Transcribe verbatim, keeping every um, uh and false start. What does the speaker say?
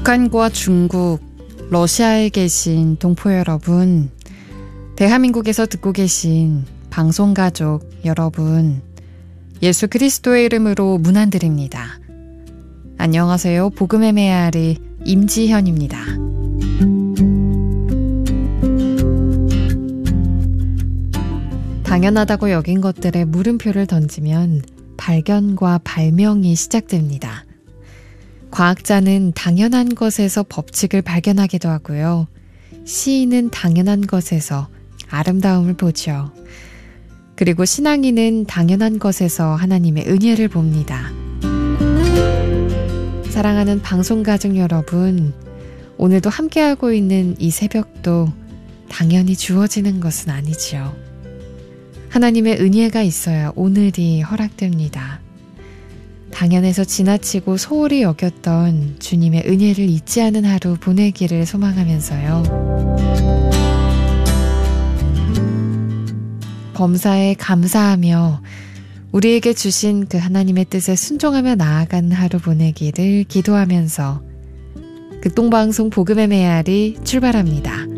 북한과 중국, 러시아에 계신 동포 여러분, 대한민국에서 듣고 계신 방송가족 여러분, 예수 그리스도의 이름으로 문안드립니다. 안녕하세요. 복음의 메아리 임지현입니다. 당연하다고 여긴 것들에 물음표를 던지면 발견과 발명이 시작됩니다. 과학자는 당연한 것에서 법칙을 발견하기도 하고요. 시인은 당연한 것에서 아름다움을 보죠. 그리고 신앙인은 당연한 것에서 하나님의 은혜를 봅니다. 사랑하는 방송가족 여러분, 오늘도 함께하고 있는 이 새벽도 당연히 주어지는 것은 아니지요. 하나님의 은혜가 있어야 오늘이 허락됩니다. 당연해서 지나치고 소홀히 여겼던 주님의 은혜를 잊지 않은 하루 보내기를 소망하면서요. 범사에 감사하며 우리에게 주신 그 하나님의 뜻에 순종하며 나아가는 하루 보내기를 기도하면서 극동방송 복음의 메아리 출발합니다.